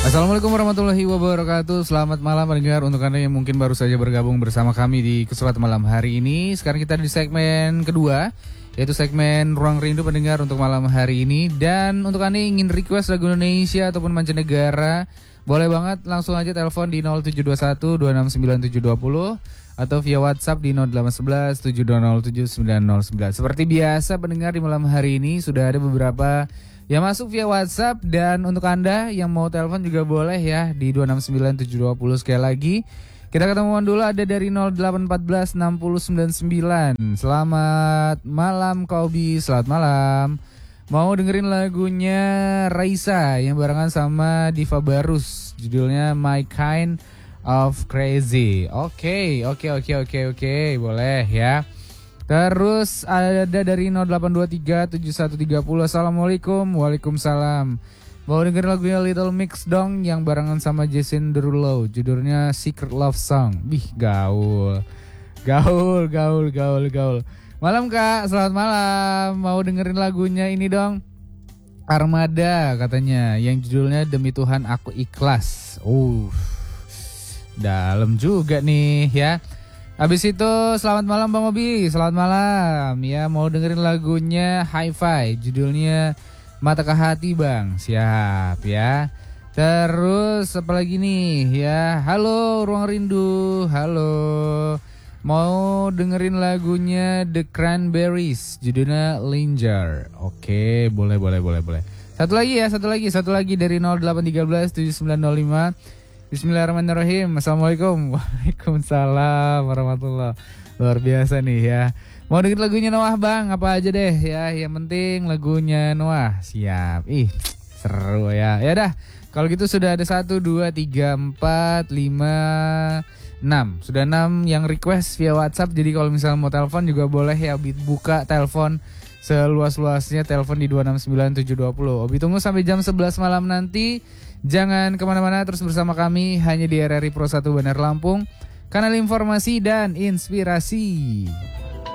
Assalamualaikum warahmatullahi wabarakatuh. Selamat malam pendengar untuk Anda yang mungkin baru saja bergabung bersama kami di kesempatan malam hari ini. Sekarang kita di segmen kedua, yaitu segmen Ruang Rindu pendengar untuk malam hari ini. Dan untuk Anda yang ingin request lagu Indonesia ataupun mancanegara, boleh banget langsung aja telepon di 0721 269 720 atau via WhatsApp di 0811 7207 909. Seperti biasa pendengar, di malam hari ini sudah ada beberapa yang masuk via WhatsApp, dan untuk Anda yang mau telepon juga boleh ya di 269 720. Sekali lagi kita ketemuan dulu, ada dari 0814 6099. Selamat malam Kak Obi, selamat malam. Mau dengerin lagunya Raisa yang barengan sama Diva Barus, judulnya My Kind of Crazy. Oke, boleh ya. Terus ada dari 0823 7130. Assalamualaikum. Waalaikumsalam. Mau dengerin lagunya Little Mix dong yang barengan sama Jason Derulo, judulnya Secret Love Song. Gaul. Malam Kak, selamat malam. Mau dengerin lagunya ini dong, Armada katanya, yang judulnya Demi Tuhan Aku Ikhlas. Dalam juga nih ya. Habis itu selamat malam Bang Obi, selamat malam. Ya, mau dengerin lagunya Hi-Fi, judulnya Matakah Hati Bang. Siap ya. Terus apa lagi nih ya. Halo Ruang Rindu, halo. Mau dengerin lagunya The Cranberries, judulnya Linger. Oke, boleh. Satu lagi dari 0813 7905. Bismillahirrahmanirrahim. Assalamualaikum. Waalaikumsalam warahmatullahi. Luar biasa nih ya. Mau dengerin lagunya Noah Bang, apa aja deh ya. Yang penting lagunya Noah. Siap. Seru ya. Ya dah. Kalau gitu sudah ada 1, 2, 3, 4, 5, 6. Sudah 6 yang request via WhatsApp. Jadi kalau misalnya mau telepon juga boleh ya, buka telepon seluas-luasnya, telepon di 269 720. Obi tunggu sampai jam 11 malam nanti. Jangan kemana-mana, terus bersama kami hanya di RRI Pro 1 Bandar Lampung, kanal informasi dan inspirasi.